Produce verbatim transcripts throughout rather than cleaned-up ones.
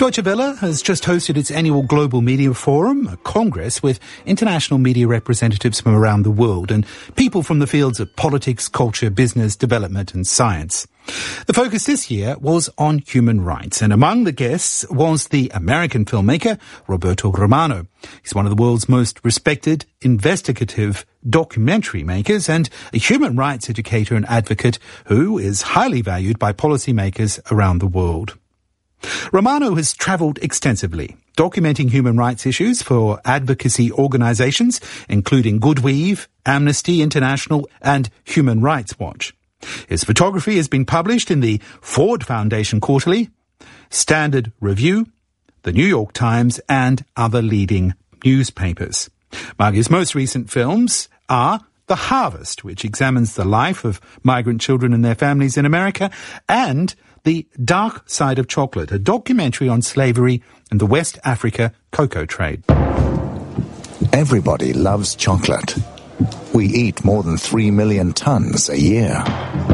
Deutsche Welle has just hosted its annual Global Media Forum, a congress with international media representatives from around the world and people from the fields of politics, culture, business, development and science. The focus this year was on human rights, and among the guests was the American filmmaker Roberto Romano. He's one of the world's most respected investigative documentary makers and a human rights educator and advocate who is highly valued by policymakers around the world. Romano has travelled extensively, documenting human rights issues for advocacy organisations, including Goodweave, Amnesty International and Human Rights Watch. His photography has been published in the Ford Foundation Quarterly, Standard Review, the New York Times and other leading newspapers. Among his most recent films are The Harvest, which examines the life of migrant children and their families in America, and The Dark Side of Chocolate, a documentary on slavery and the West Africa cocoa trade. Everybody loves chocolate. We eat more than three million tons a year.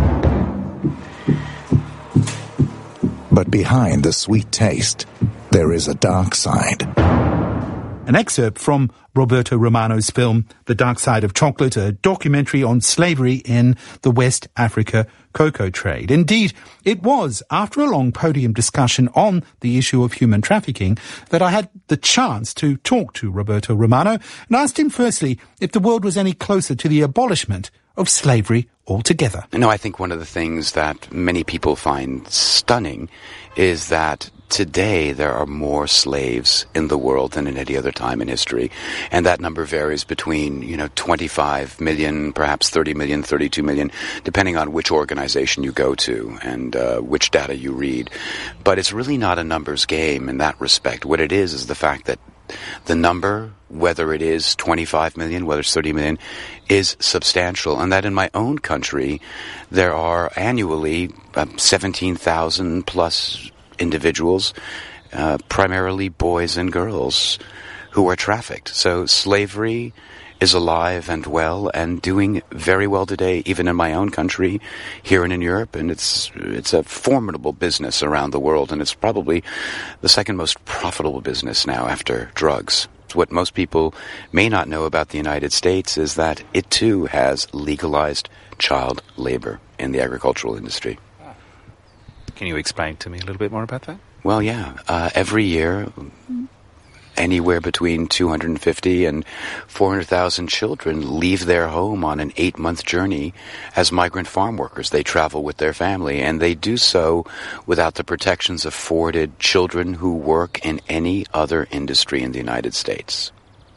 But behind the sweet taste, there is a dark side. An excerpt from Roberto Romano's film, The Dark Side of Chocolate, a documentary on slavery in the West Africa cocoa trade. Indeed, it was after a long podium discussion on the issue of human trafficking that I had the chance to talk to Roberto Romano and asked him firstly if the world was any closer to the abolishment of slavery altogether. No, I think one of the things that many people find stunning is that today there are more slaves in the world than in any other time in history, and that number varies between, you know, twenty-five million, perhaps thirty million, thirty-two million, depending on which organization you go to and uh, which data you read. But it's really not a numbers game in that respect. What it is is the fact that the number, whether it is twenty-five million, whether it's thirty million, is substantial, and that in my own country there are annually uh, seventeen thousand plus individuals, uh, primarily boys and girls, who are trafficked. So slavery is alive and well and doing very well today, even in my own country, here and in Europe, and it's it's a formidable business around the world, and it's probably the second most profitable business now after drugs. What most people may not know about the United States is that it too has legalized child labor in the agricultural industry. Can you explain to me a little bit more about that? Well, yeah. Uh, every year, anywhere between two hundred fifty and four hundred thousand children leave their home on an eight-month journey as migrant farm workers. They travel with their family, and they do so without the protections afforded children who work in any other industry in the United States.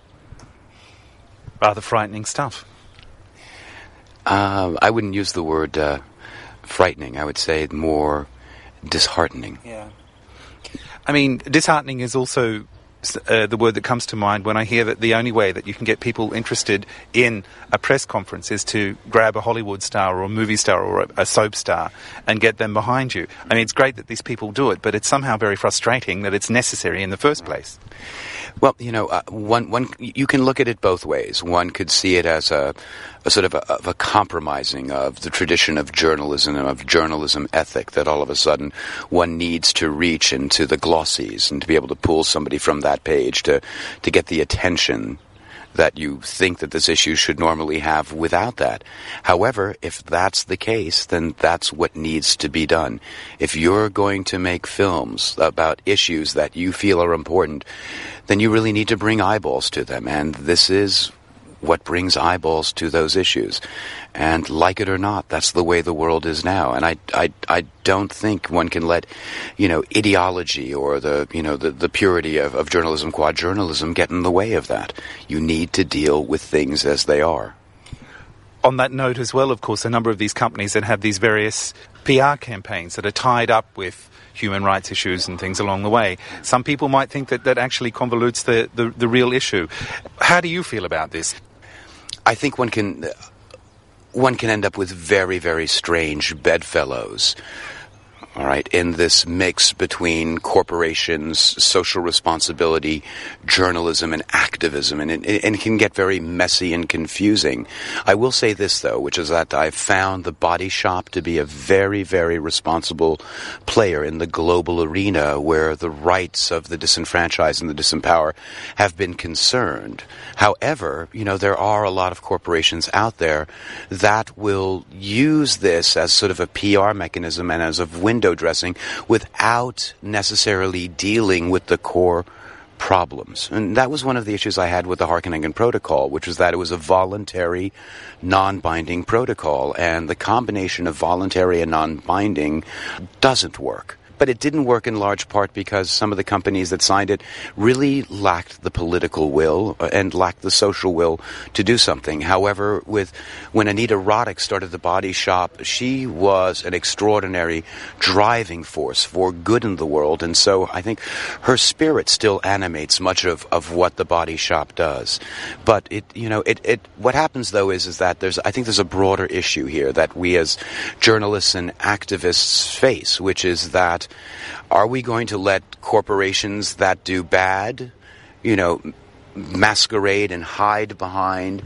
Rather frightening stuff. Uh, I wouldn't use the word uh, frightening. I would say more disheartening. Yeah. I mean, disheartening is also uh, the word that comes to mind when I hear that the only way that you can get people interested in a press conference is to grab a Hollywood star or a movie star or a, a soap star and get them behind you. I mean, it's great that these people do it, but it's somehow very frustrating that it's necessary in the first place. Well, you know, uh, one, one, you can look at it both ways. One could see it as a, a sort of a, of a compromising of the tradition of journalism and of journalism ethic, that all of a sudden one needs to reach into the glossies and to be able to pull somebody from that page to, to get the attention that you think that this issue should normally have without that. However, if that's the case, then that's what needs to be done. If you're going to make films about issues that you feel are important, then you really need to bring eyeballs to them, and this is what brings eyeballs to those issues. And like it or not, that's the way the world is now. And I, I, I don't think one can let, you know, ideology or the, you know, the, the purity of, of journalism, quad journalism, get in the way of that. You need to deal with things as they are. On that note as well, of course, a number of these companies that have these various P R campaigns that are tied up with human rights issues and things along the way. Some people might think that that actually convolutes the, the, the real issue. How do you feel about this? I think one can one can end up with very, very strange bedfellows all right, in this mix between corporations, social responsibility, journalism, and activism, and it, and it can get very messy and confusing. I will say this, though, which is that I've found The Body Shop to be a very, very responsible player in the global arena where the rights of the disenfranchised and the disempowered have been concerned. However, you know, there are a lot of corporations out there that will use this as sort of a P R mechanism and as a window dressing without necessarily dealing with the core problems. And that was one of the issues I had with the Harkeningen Protocol, which was that it was a voluntary, non-binding protocol, and the combination of voluntary and non-binding doesn't work. But it didn't work in large part because some of the companies that signed it really lacked the political will and lacked the social will to do something. However, with when Anita Roddick started The Body Shop, she was an extraordinary driving force for good in the world, and so I think her spirit still animates much of, of what The Body Shop does. But it, you know, it, it what happens though is is that there's I think there's a broader issue here that we as journalists and activists face, which is that are we going to let corporations that do bad, you know, masquerade and hide behind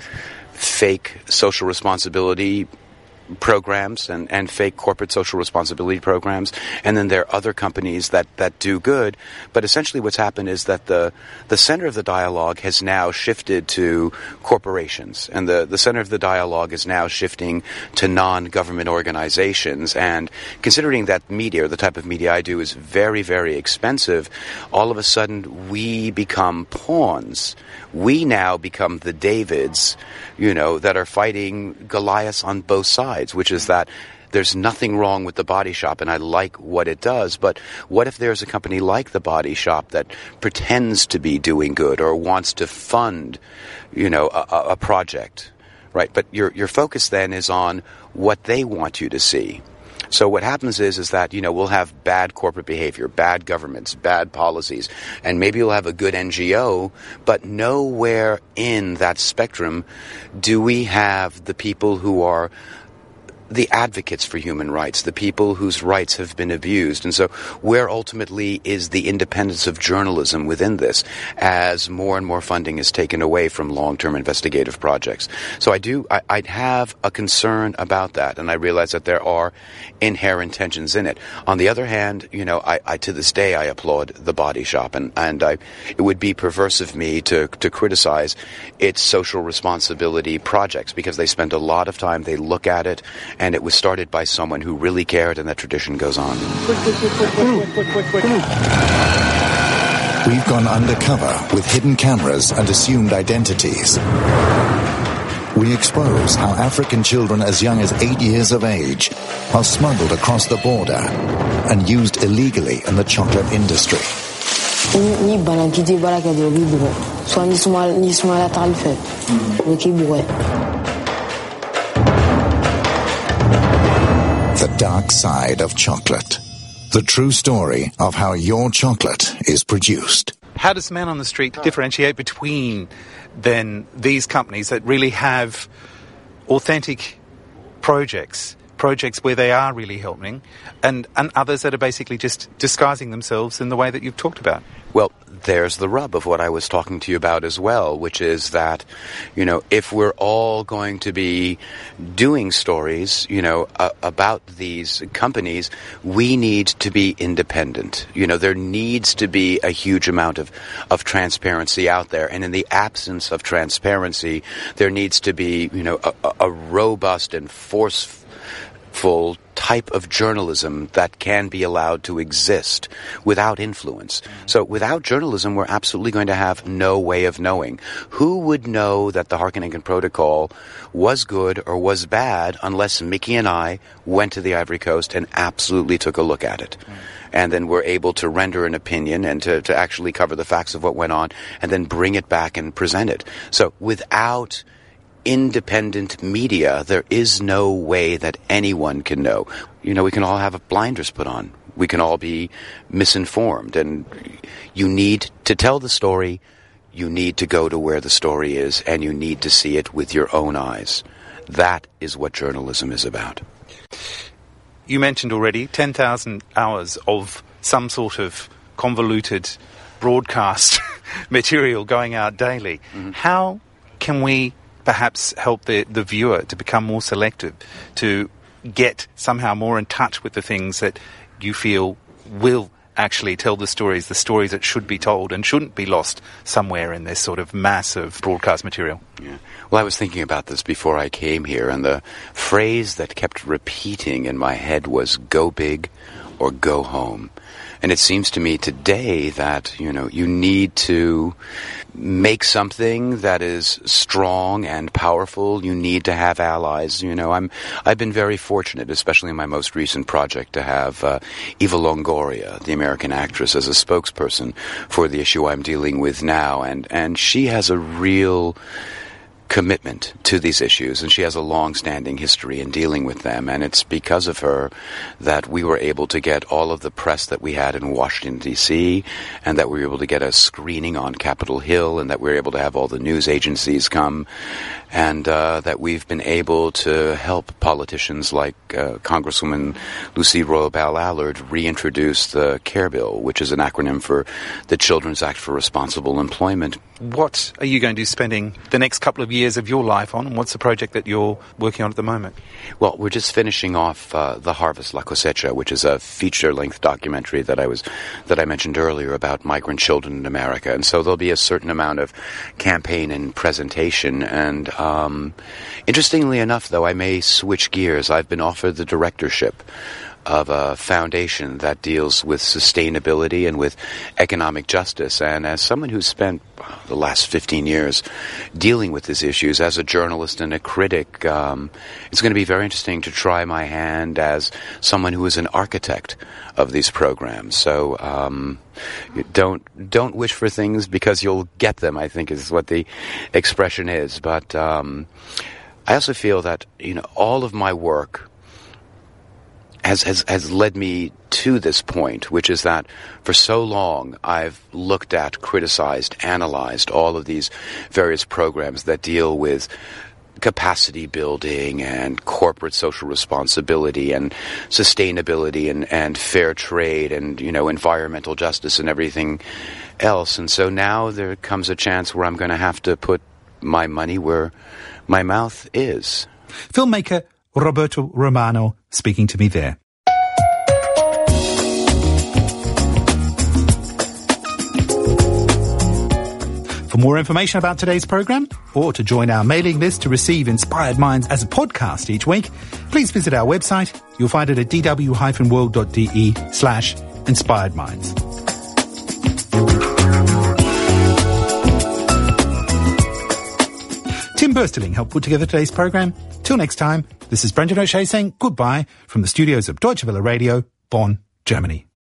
fake social responsibility programs and, and fake corporate social responsibility programs, and then there are other companies that, that do good. But essentially what's happened is that the the center of the dialogue has now shifted to corporations, and the, the center of the dialogue is now shifting to non-government organizations. And considering that media, or the type of media I do, is very, very expensive, all of a sudden we become pawns. We now become the Davids, you know, that are fighting Goliath on both sides, which is that there's nothing wrong with The Body Shop, and I like what it does, but what if there's a company like The Body Shop that pretends to be doing good or wants to fund, you know, a, a project, right? But your your focus then is on what they want you to see. So what happens is is that, you know, we'll have bad corporate behavior, bad governments, bad policies, and maybe you'll have a good N G O, but nowhere in that spectrum do we have the people who are the advocates for human rights, the people whose rights have been abused. And so where ultimately is the independence of journalism within this as more and more funding is taken away from long-term investigative projects? So I do, I, I'd have a concern about that, and I realize that there are inherent tensions in it. On the other hand, you know, I, I to this day I applaud The Body Shop, and, and I, it would be perverse of me to, to criticize its social responsibility projects, because they spend a lot of time, they look at it, and it was started by someone who really cared, and that tradition goes on. We've gone undercover with hidden cameras and assumed identities. We expose how African children as young as eight years of age are smuggled across the border and used illegally in the chocolate industry. The dark side of chocolate. The true story of how your chocolate is produced. How does Man on the Street differentiate between then these companies that really have authentic projects, projects where they are really helping, and, and others that are basically just disguising themselves in the way that you've talked about? Well, there's the rub of what I was talking to you about as well, which is that, you know, if we're all going to be doing stories, you know, uh, about these companies, we need to be independent. You know, there needs to be a huge amount of, of transparency out there. And in the absence of transparency, there needs to be, you know, a, a robust and forceful type of journalism that can be allowed to exist without influence. So without journalism, we're absolutely going to have no way of knowing. Who would know that the Harkeningen Protocol was good or was bad unless Mickey and I went to the Ivory Coast and absolutely took a look at it? Mm. And then we're able to render an opinion and to, to actually cover the facts of what went on and then bring it back and present it. So without independent media, there is no way that anyone can know. You know, we can all have blinders put on. We can all be misinformed. And you need to tell the story. You need to go to where the story is, and you need to see it with your own eyes. That is what journalism is about. you mentioned already ten thousand hours of some sort of convoluted broadcast material going out daily. Mm-hmm. How can we perhaps help the, the viewer to become more selective, to get somehow more in touch with the things that you feel will actually tell the stories, the stories that should be told and shouldn't be lost somewhere in this sort of mass of broadcast material? Yeah. Well, I was thinking about this before I came here, and the phrase that kept repeating in my head was "go big or go home." And it seems to me today that, you know, you need to make something that is strong and powerful. You need to have allies. You know, I'm, I've been very fortunate, especially in my most recent project, to have uh, Eva Longoria, the American actress, as a spokesperson for the issue I'm dealing with now. And, and she has a real commitment to these issues, and she has a long-standing history in dealing with them, and it's because of her that we were able to get all of the press that we had in Washington, D C, and that we were able to get a screening on Capitol Hill, and that we were able to have all the news agencies come, and uh, that we've been able to help politicians like uh, Congresswoman Lucy Royal Bell-Allard reintroduce the CARE Bill, which is an acronym for the Children's Act for Responsible Employment. What are you going to be spending the next couple of years of your life on, and what's the project that you're working on at the moment? Well, we're just finishing off uh, The Harvest, La Cosecha, which is a feature-length documentary that I was that I mentioned earlier about migrant children in America. And so there'll be a certain amount of campaign and presentation. And um, interestingly enough, though, I may switch gears. I've been offered the directorship of a foundation that deals with sustainability and with economic justice. And as someone who's spent the last fifteen years dealing with these issues as a journalist and a critic, um, it's going to be very interesting to try my hand as someone who is an architect of these programs. So um, don't don't wish for things because you'll get them, I think is what the expression is. But um, I also feel that, you know, all of my work Has, has has led me to this point, which is that for so long I've looked at, criticized, analyzed all of these various programs that deal with capacity building and corporate social responsibility and sustainability and, and fair trade and, you know, environmental justice and everything else. And so now there comes a chance where I'm going to have to put my money where my mouth is. Filmmaker Roberto Romano speaking to me there. For more information about today's programme, or to join our mailing list to receive Inspired Minds as a podcast each week, please visit our website. You'll find it at dw-world.de slash inspired minds. Tim Bursterling helped put together today's programme. Till next time, this is Brendan O'Shea saying goodbye from the studios of Deutsche Welle Radio, Bonn, Germany.